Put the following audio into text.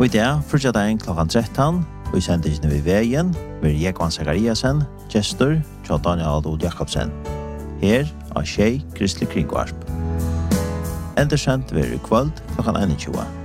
Og i dag, frutjadagen klokkan 13, og i sendingen ved veien, vil Jekvann Zakariasen, gestor, til Daniel Adol Jakobsen. Her av Skei Kristelig Kringvarp. Endersendt vil i kvöld klokkan 21.